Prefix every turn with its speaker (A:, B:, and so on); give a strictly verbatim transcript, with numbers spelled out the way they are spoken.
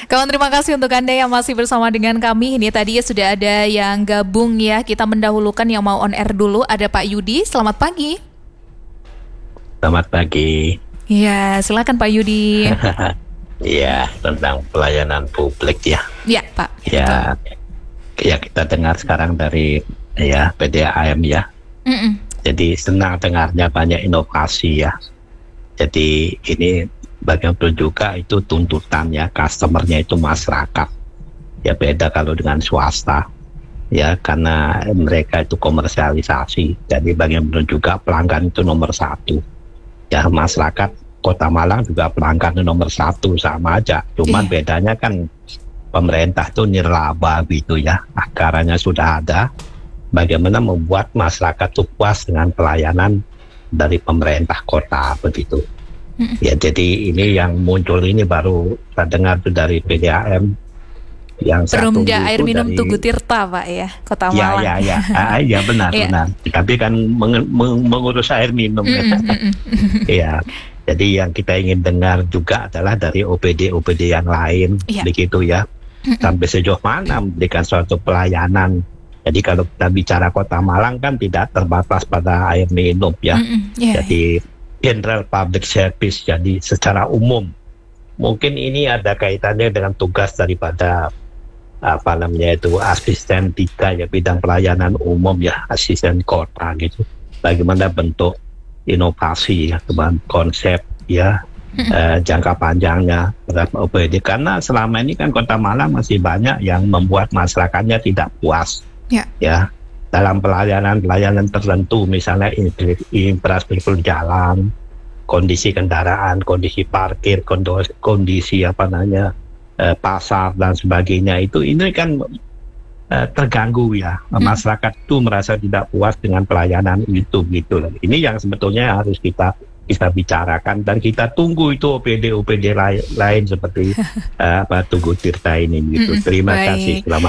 A: Kawan, terima kasih untuk Anda yang masih bersama dengan kami. Ini tadi ya sudah ada yang gabung ya. Kita mendahulukan yang mau on air dulu. Ada Pak Yudi, selamat pagi.
B: Selamat pagi.
A: Ya, silakan Pak Yudi.
B: Iya, tentang pelayanan publik ya.
A: Ya, Pak.
B: Ya, betul. Ya kita dengar sekarang dari ya P D A M ya. Mm-mm. Jadi senang dengarnya banyak inovasi ya. Jadi ini bagaimana juga itu tuntutannya, customernya itu masyarakat. Ya beda kalau dengan swasta. Ya karena mereka itu komersialisasi. Jadi bagaimana juga pelanggan itu nomor satu. Ya masyarakat Kota Malang juga pelanggan nomor satu sama aja. Cuman yeah. bedanya kan pemerintah itu nirlaba gitu ya. Anggarannya sudah ada. Bagaimana membuat masyarakat itu puas dengan pelayanan dari pemerintah kota begitu. Mm. Ya jadi ini yang muncul ini baru saya dengar itu dari P D A M. Yang
A: Perumda air minum dari, Tugu Tirta Pak ya, Kota Malang.
B: Ya ya ya, ah, ya benar yeah. benar. Tapi kan meng- meng- mengurus air minum. Iya. Jadi yang kita ingin dengar juga adalah dari O P D-O P D yang lain, yeah. begitu ya. Sampai sejauh mana memberikan suatu pelayanan. Jadi kalau kita bicara Kota Malang kan tidak terbatas pada air minum ya. Yeah, jadi yeah. general public service, jadi secara umum. Mungkin ini ada kaitannya dengan tugas daripada apa namanya itu asisten tiga ya, bidang pelayanan umum ya, asisten kota gitu. Bagaimana bentuk inovasi ya, teman konsep ya hmm. eh, jangka panjangnya terhadap O P D, karena selama ini kan Kota Malang masih banyak yang membuat masyarakatnya tidak puas ya, ya dalam pelayanan-pelayanan tertentu, misalnya infrastruktur jalan, kondisi kendaraan, kondisi parkir, kondisi apa namanya eh, pasar dan sebagainya. Itu ini kan eh, terganggu ya, hmm. masyarakat itu merasa tidak puas dengan pelayanan itu gitu. Ini yang sebetulnya harus kita bisa bicarakan dan kita tunggu itu O P D-O P D lain, lain seperti eh, apa Tugu Tirta ini gitu. Terima Baik. kasih. Selamat